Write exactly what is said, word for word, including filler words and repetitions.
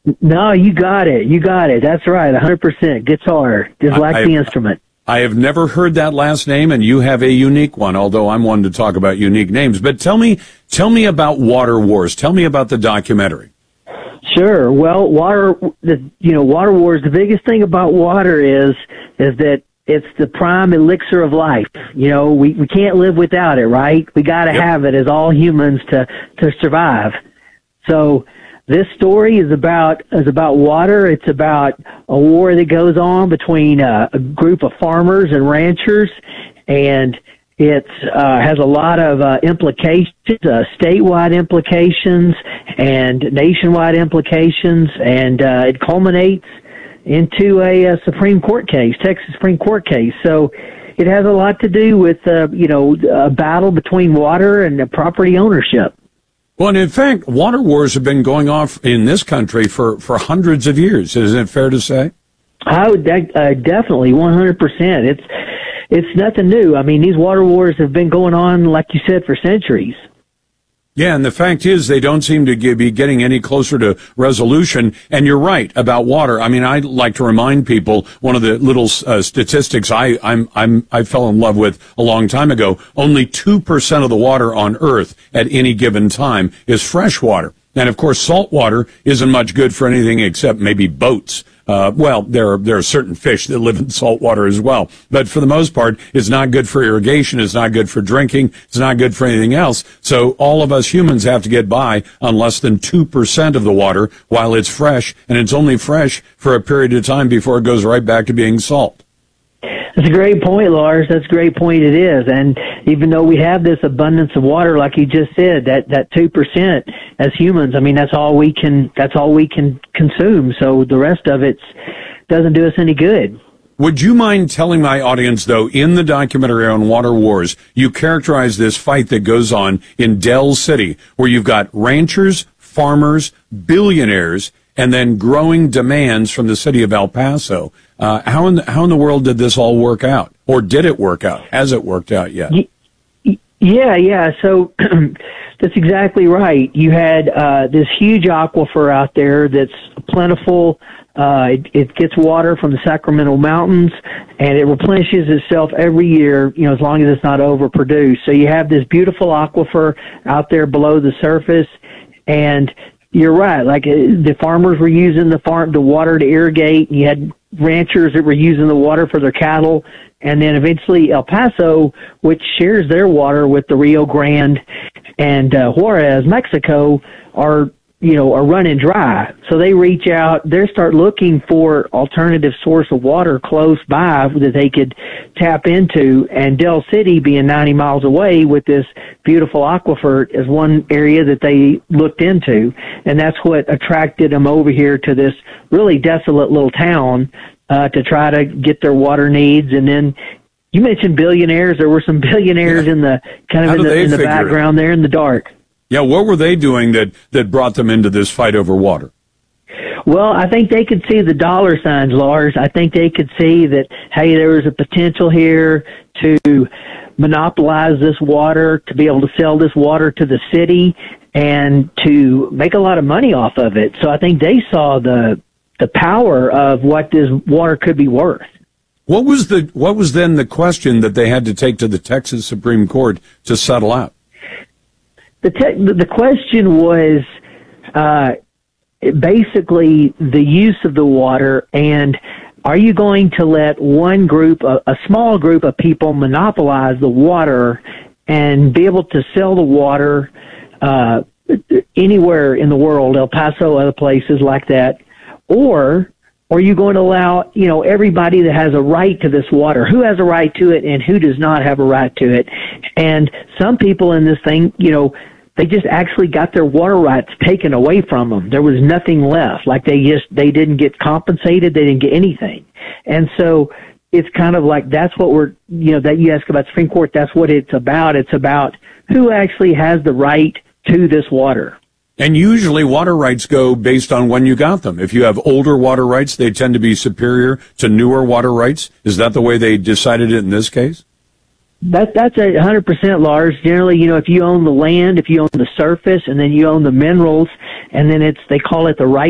No, you got it. You got it. That's right. one hundred percent. Guitar. Just like I, the instrument. I have never heard that last name, and you have a unique one, although I'm one to talk about unique names. But tell me, tell me about Water Wars. Tell me about the documentary. Sure. Well, water, the, you know, Water Wars, the biggest thing about water is, is that it's the prime elixir of life. You know, we, we can't live without it, right? We got to yep. have it as all humans to, to survive. So this story is about, is about water. It's about a war that goes on between uh, a group of farmers and ranchers, and it uh, has a lot of uh, implications, uh, statewide implications and nationwide implications, and uh, it culminates into a, a Supreme Court case, Texas Supreme Court case. So it has a lot to do with, uh, you know, a battle between water and property ownership. Well, and in fact, water wars have been going on in this country for, for hundreds of years. Isn't it fair to say? I would uh, definitely, one hundred percent. It's it's nothing new. I mean, these water wars have been going on, like you said, for centuries. Yeah, and the fact is they don't seem to be getting any closer to resolution. And you're right about water. I mean, I like to remind people one of the little uh, statistics I I'm I'm I fell in love with a long time ago. Only two percent of the water on Earth at any given time is fresh water. And of course, salt water isn't much good for anything except maybe boats. Uh, well, there are, there are certain fish that live in salt water as well. But for the most part, it's not good for irrigation. It's not good for drinking. It's not good for anything else. So all of us humans have to get by on less than two percent of the water while it's fresh. And it's only fresh for a period of time before it goes right back to being salt. That's a great point, Lars. That's a great point. It is. And even though we have this abundance of water, like you just said, that, that two percent as humans, I mean, that's all we can, that's all we can consume. So the rest of it doesn't do us any good. Would you mind telling my audience, though, in the documentary on Water Wars, you characterize this fight that goes on in Del City, where you've got ranchers, farmers, billionaires, and then growing demands from the city of El Paso. Uh, how in the, how in the world did this all work out? Or did it work out? Has it worked out yet? Yeah, yeah. So that's exactly right. You had uh, this huge aquifer out there that's plentiful. Uh, it, it gets water from the Sacramento Mountains, and it replenishes itself every year, you know, as long as it's not overproduced. So you have this beautiful aquifer out there below the surface, and you're right. Like uh, the farmers were using the farm, the water to irrigate. You had ranchers that were using the water for their cattle. And then eventually El Paso, which shares their water with the Rio Grande and uh, Juarez, Mexico, are, you know, are running dry. So they reach out, they start looking for alternative source of water close by that they could tap into. And Del City, being ninety miles away with this beautiful aquifer, is one area that they looked into. And that's what attracted them over here to this really desolate little town uh, to try to get their water needs. And then you mentioned billionaires. There were some billionaires yeah. in the kind of How in the, in the background there in the dark. Yeah, what were they doing that, that brought them into this fight over water? Well, I think they could see the dollar signs, Lars. I think they could see that, hey, there was a potential here to monopolize this water, to be able to sell this water to the city, and to make a lot of money off of it. So I think they saw the the power of what this water could be worth. What was the what was then the question that they had to take to the Texas Supreme Court to settle out? The te- the question was uh, basically the use of the water, and are you going to let one group, a, a small group of people, monopolize the water and be able to sell the water uh, anywhere in the world, El Paso, other places like that, or are you going to allow, you know, everybody that has a right to this water, who has a right to it and who does not have a right to it? And some people in this thing, you know, they just actually got their water rights taken away from them. There was nothing left. Like they just, they didn't get compensated. They didn't get anything. And so it's kind of like, that's what we're, you know, that you ask about Supreme Court, that's what it's about. It's about who actually has the right to this water. And usually water rights go based on when you got them. If you have older water rights, they tend to be superior to newer water rights. Is that the way they decided it in this case? That, that's a hundred percent, Lars. Generally, you know, if you own the land, if you own the surface, and then you own the minerals, and then it's, they call it the right